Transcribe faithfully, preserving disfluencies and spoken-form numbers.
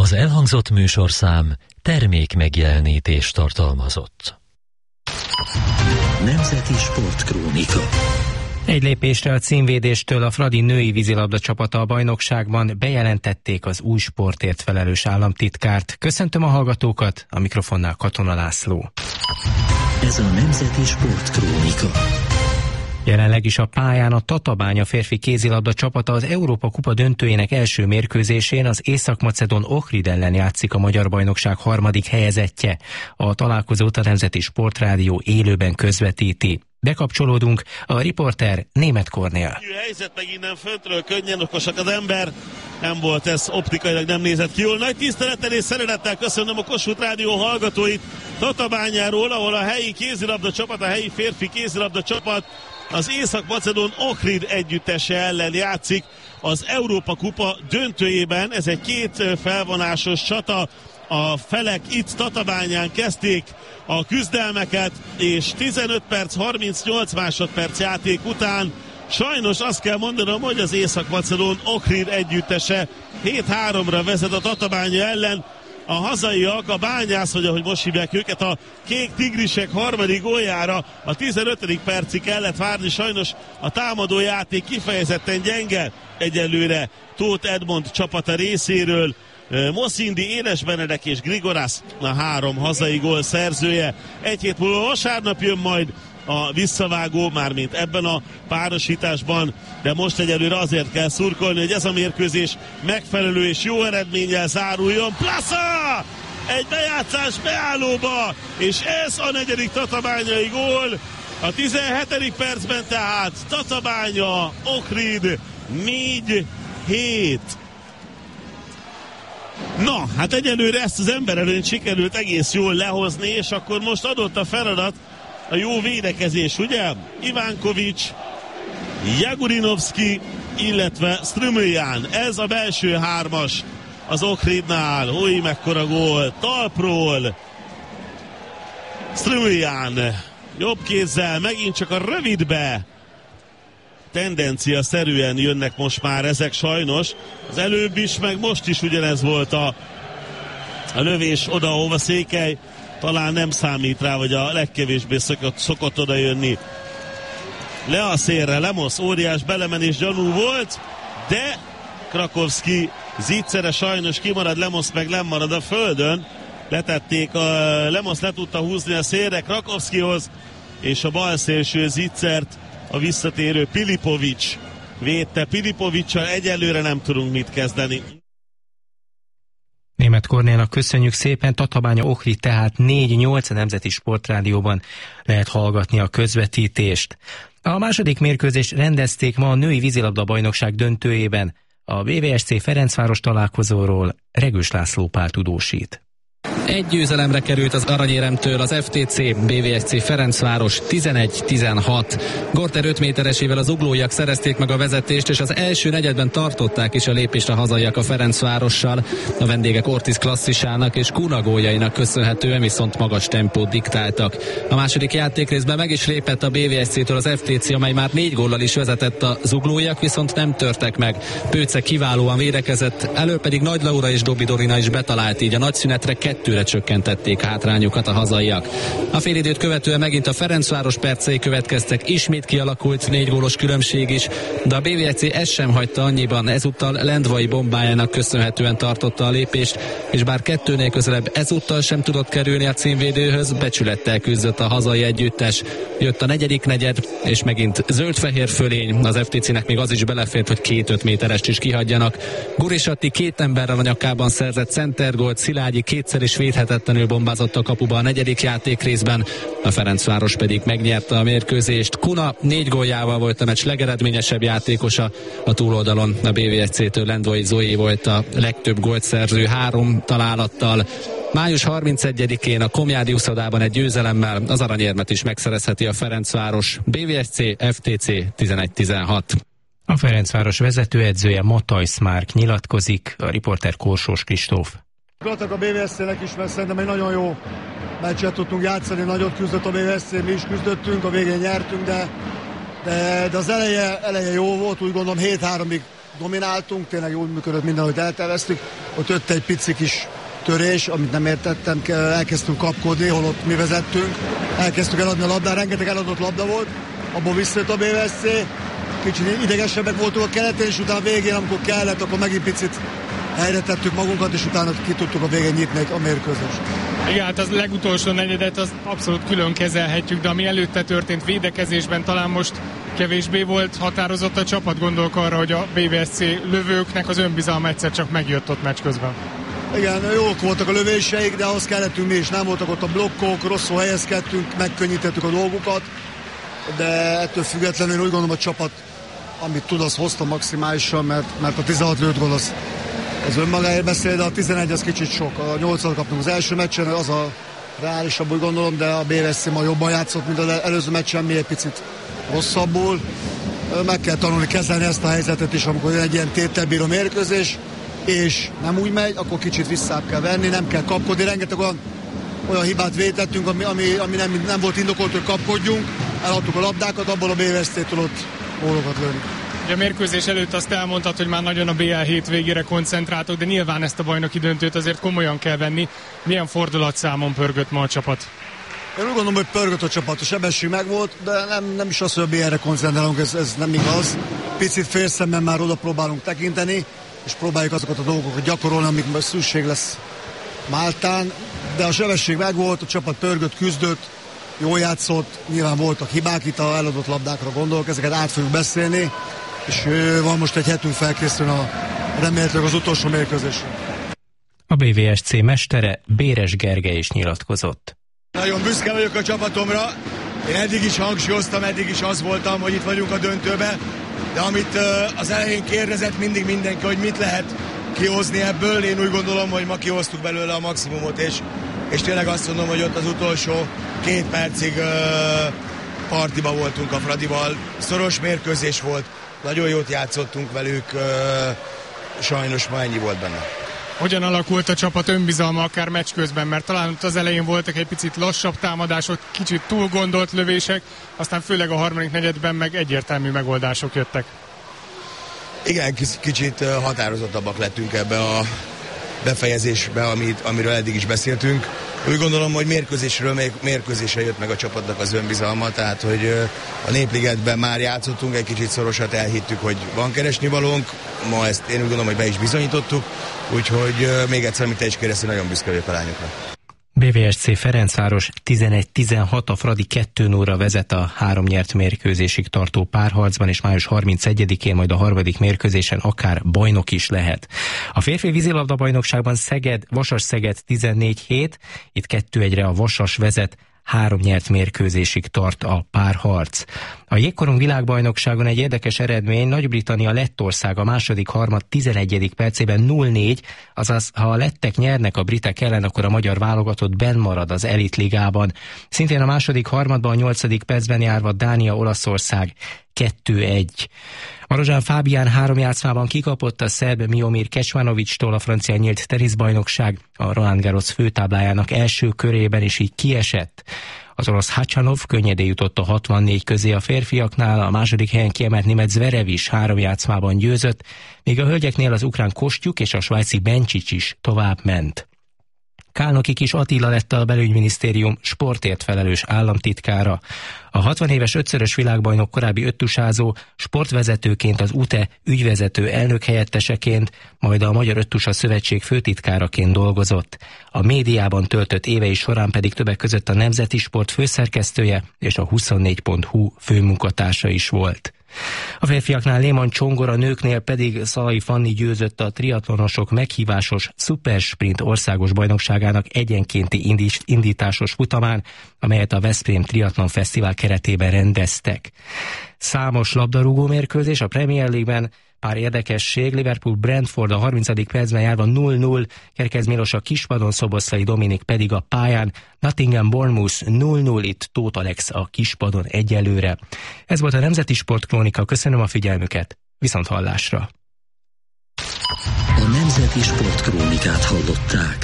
Az elhangzott műsorszám termék megjelenítést tartalmazott. Nemzeti Sportkrónika. Egy lépésre a címvédéstől a Fradi női vízilabda csapata a bajnokságban bejelentették az új sportért felelős államtitkárt. Köszöntöm a hallgatókat, a mikrofonnál Katona László. Ez a Nemzeti Sportkrónika. Jelenleg is a pályán a Tatabánya férfi kézilabda csapata az Európa Kupa döntőjének első mérkőzésén az Észak-Macedón Ohrid ellen játszik a magyar bajnokság harmadik helyezettje. A találkozót a Nemzeti Sportrádió élőben közvetíti. Bekapcsolódunk, a riporter Németh Kornél. Helyzet meg innen föntről könnyen okosak az ember. Nem volt ez optikailag, nem nézett ki jól. Nagy tisztelettel és szeretettel köszönöm a Kossuth Rádió hallgatóit Tatabányáról, ahol a helyi kézilabda csapat, a helyi férfi kézilabda csapat az Észak-Macedón Ohrid együttese ellen játszik az Európa Kupa döntőjében. Ez egy két felvonásos csata. A felek itt Tatabányán kezdték a küzdelmeket, és tizenöt perc harmincnyolc másodperc játék után sajnos azt kell mondanom, hogy az Észak-Macedón Ohrid együttese hét háromra vezet a Tatabánya ellen. A hazaiak, a Bányász, vagy ahogy most hívják őket, a Kék Tigrisek harmadik góljára a tizenötödik percig kellett várni. Sajnos a támadó játék kifejezetten gyenge egyelőre Tóth Edmond csapata részéről. Moszindi, Éles Benedek és Grigorász a három hazai gól szerzője. Egy hét múlva vasárnap jön majd a visszavágó, mármint ebben a párosításban, de most egyelőre azért kell szurkolni, hogy ez a mérkőzés megfelelő és jó eredménnyel záruljon. Plasza! Egy bejátszás beállóba, és ez a negyedik tatabányai gól. A tizenhetedik percben tehát Tatabánya, Ohrid négy hét. Na, hát egyelőre ezt az emberelőnyt sikerült egész jól lehozni, és akkor most adott a feladat a jó védekezés, ugye? Ivánkovics, Jagurinovski, illetve Strumiljan. Ez a belső hármas az Ohridnál. Új, mekkora gól! Talpról Strumiljan jobb kézzel, megint csak a rövidbe. Tendencia szerűen jönnek most már ezek sajnos. Az előbb is, meg most is ugyanez volt a, a lövés oda, ahova Székely talán nem számít rá, vagy a legkevésbé szokott, szokott oda jönni. Le a szélre, Lemos, óriás belemenés gyanú volt, de Krakowski zicsere sajnos kimarad, Lemos meg nem marad a földön. Letették, a Lemos le tudta húzni a szélre Krakowskihoz, és a bal szélső zicsert a visszatérő Pilipovics védte. Pilipovicsal egyelőre nem tudunk mit kezdeni. Németh Kornélnak köszönjük szépen. Tatabánya Ohrid tehát négy nyolc a Nemzeti Sportrádióban lehet hallgatni a közvetítést. A második mérkőzést rendezték ma a női vízilabda bajnokság döntőjében. A bé vé es cé Ferencváros találkozóról Regős László Pál tudósít. Egy győzelemre került az aranyéremtől az ef té cé, bé vé es cé Ferencváros tizenegy tizenhat. Gorter öt méteresével az uglóiak szerezték meg a vezetést, és az első negyedben tartották is a lépést a hazaiak a Ferencvárossal. A vendégek Ortiz klasszisának és Kuna góljainak köszönhetően viszont magas tempót diktáltak. A második játékrészben meg is lépett a bé vé es cé-től az ef té cé, amely már négy góllal is vezetett, az uglóiak viszont nem törtek meg. Pőce kiválóan védekezett, elő pedig Nagy Laura és Dobi Dorina is betalált, így a nagyszünetre kettőre csökkentették hátrányukat a hazaiak. A félidőt követően megint a Ferencváros percei következtek, ismét kialakult négy gólos különbség is, de a bé vé es cé ezt sem hagyta annyiban, ezúttal Lendvai bombájának köszönhetően tartotta a lépést, és bár kettőnél közelebb ezúttal sem tudott kerülni a címvédőhöz, becsülettel küzdött a hazai együttes. Jött a negyedik negyed, és megint zöld-fehér fölény, az ef té cének még az is belefért, hogy két öt méterest is kihagyjanak. Gurisatti két emberrel a nyakában szerzett centergólt, Szilágyi kétszer is védhetetlenül bombázott a kapuba a negyedik játékrészben, a Ferencváros pedig megnyerte a mérkőzést. Kuna négy góljával volt a meccs legeredményesebb játékosa, a túloldalon a bé vé es cé-től Lendvai Zoé volt a legtöbb gólt szerző három találattal. május harmincegyedikén a Komjádi uszodában egy győzelemmel az aranyérmet is megszerezheti a Ferencváros. bé vé es cé ef té cé tizenegy tizenhat. A Ferencváros vezetőedzője Matajsz Márk nyilatkozik, a riporter Korsós Kristóf. Gratulálok a bé vé es cé-nek is, mert szerintem egy nagyon jó meccset tudtunk játszani, nagyot küzdött a bé vé es cé, mi is küzdöttünk, a végén nyertünk, de, de, de az eleje, eleje jó volt, úgy gondolom hét háromig domináltunk, tényleg úgy működött minden, hogy elterveztük, ott jött egy pici kis törés, amit nem értettem, elkezdtünk kapkodni, holott mi vezettünk, elkezdtük eladni a labdát, rengeteg eladott labda volt, abból visszajött a bé vé es cé, kicsit idegesebbek voltunk a keletén, és utána végén, amikor kellett, akkor megint picit helyre tettük magunkat, és utána ki tudtuk a végén nyitni a mérkőzést. Igen, hát az legutolsó negyedet az abszolút külön kezelhetjük, de ami előtte történt védekezésben talán most kevésbé volt határozott a csapat, gondolok arra, hogy a bé vé es cé lövőknek az önbizalma egyszer csak megjött ott meccs közben. Igen, jók voltak a lövéseik, de ahhoz kellettünk mi is, nem voltak ott a blokkok, rosszul helyezkedtünk, megkönnyítettük a dolgukat, de ettől függetlenül úgy gondolom a csapat, amit tud, az hozta maximálisan, mert, mert a tizenhat lőtt gól az, az önmagáért beszél, de a tizenegy az kicsit sok. A nyolcat kaptunk az első meccsen, az a reálisabb, úgy gondolom, de a bé vé es cé ma jobban játszott, mint az előző meccsen, mi egy picit rosszabbul. Meg kell tanulni kezelni ezt a helyzetet is, amikor egy ilyen tételbíró mérkőzés, és nem úgy megy, akkor kicsit visszább kell venni, nem kell kapkodni, rengeteg olyan, olyan hibát vétettünk, ami, ami, ami nem, nem volt indokolt, hogy kapkodjunk, eladtuk a labdákat, abból a bé vé es cé tudott gólokat lőni. Ugye a mérkőzés előtt azt elmondtad, hogy már nagyon a bé el hét végére koncentráltok, de nyilván ezt a bajnoki döntőt azért komolyan kell venni. Milyen fordulatszámon pörgött ma a csapat? Én úgy gondolom, hogy pörgött a csapat, a sebesség megvolt, de nem, nem is az, hogy a bé el-re koncentrálunk, ez, ez nem igaz. Picit félszemben már oda próbálunk tekinteni, és próbáljuk azokat a dolgokat gyakorolni, amik majd szükség lesz Máltán, de a sebesség megvolt, a csapat pörgött, küzdött, jól játszott, nyilván voltak hibák, itt a eladott labdákra gondolok, ezeket át fogjuk beszélni, és van most egy hetünk felkészülni a remélhetőleg az utolsó mérkőzésre. A bé vé es cé mestere Béres Gergely is nyilatkozott. Nagyon büszke vagyok a csapatomra, én eddig is hangsúlyoztam, eddig is az voltam, hogy itt vagyunk a döntőbe, de amit az elején kérdezett mindig mindenki, hogy mit lehet kihozni ebből, én úgy gondolom, hogy ma kihoztuk belőle a maximumot, és, és tényleg azt mondom, hogy ott az utolsó két percig uh, partiba voltunk a Fradival, szoros mérkőzés volt, nagyon jót játszottunk velük, uh, sajnos ma ennyi volt benne. Hogyan alakult a csapat önbizalma akár meccs közben, mert talán ott az elején voltak egy picit lassabb támadások, kicsit túl gondolt lövések, aztán főleg a harmadik negyedben meg egyértelmű megoldások jöttek. Igen, kicsit határozottabbak lettünk ebbe a befejezésbe, amit, amiről eddig is beszéltünk. Úgy gondolom, hogy mérkőzésről mérkőzésre jött meg a csapatnak az önbizalma, tehát hogy a Népligetben már játszottunk, egy kicsit szorosat elhittük, hogy van keresnivalónk, ma ezt én úgy gondolom, hogy be is bizonyítottuk, úgyhogy még egyszer, amit te is kérdeztél, nagyon büszke vagyok a lányokra. bé vé es cé Ferencváros tizenegy tizenhat, a Fradi kettő nullra vezet a három nyert mérkőzésig tartó párharcban, és május harmincegyedikén majd a harmadik mérkőzésen akár bajnok is lehet. A férfi vízilabda bajnokságban Szeged, Vasas-Szeged tizennégy hét, itt kettő egyre a Vasas vezet, három nyert mérkőzésig tart a párharc. A jégkorong világbajnokságon egy érdekes eredmény, Nagy-Britannia Lettország a második harmad tizenegyedik percében nulla négy, azaz ha a lettek nyernek a britek ellen, akkor a magyar válogatott benn marad az elitligában. Szintén a második harmadban a nyolcadik percben járva Dánia-Olaszország kettő egy. Marozsán Fábián három játszmában kikapott a szerb Miomir Kecmanovic-tól a francia nyílt teniszbajnokság a Roland Garros főtáblájának első körében, is így kiesett. Az orosz Hacsanov könnyedén jutott a hatvannégy közé a férfiaknál, a második helyen kiemelt német Zverev is három játszmában győzött, míg a hölgyeknél az ukrán Kostyuk és a svájci Bencsics is tovább ment. Kálnoki Kis Attila lett a belügyminisztérium sportért felelős államtitkára. A hatvan éves ötszörös világbajnok korábbi öttusázó sportvezetőként, az u té e ügyvezető elnök helyetteseként, majd a Magyar Öttusa Szövetség főtitkáraként dolgozott. A médiában töltött évei során pedig többek között a Nemzeti Sport főszerkesztője és a huszonnégy pont hu főmunkatársa is volt. A férfiaknál Léman Csongor, a nőknél pedig Szalai Fanni győzött a triatlonosok meghívásos szupersprint országos bajnokságának egyenkénti indításos futamán, amelyet a Veszprém Triatlon Fesztivál keretében rendeztek. Számos labdarúgó mérkőzés a Premier League-ben, pár érdekesség, Liverpool-Brentford a harmincadik percben járva nulla nulla, Kerkez Milos a kispadon, Szoboszlai Dominik pedig a pályán, Nottingham-Bournemouth nulla nulla, itt Tóth Alex a kispadon egyelőre. Ez volt a Nemzeti Sportkrónika, köszönöm a figyelmüket, viszont hallásra! A Nemzeti Sportkrónikát hallották.